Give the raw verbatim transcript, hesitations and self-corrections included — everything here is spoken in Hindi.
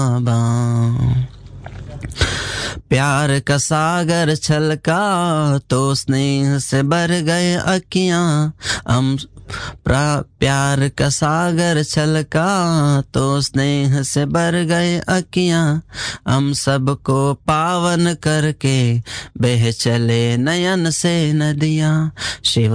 प्यार का सागर छलका तो स्नेह से भर गए अखियां हम प्यार का सागर छलका तो स्नेह से भर गए अखियां हम सबको पावन करके बह चले नयन से नदियां। शिव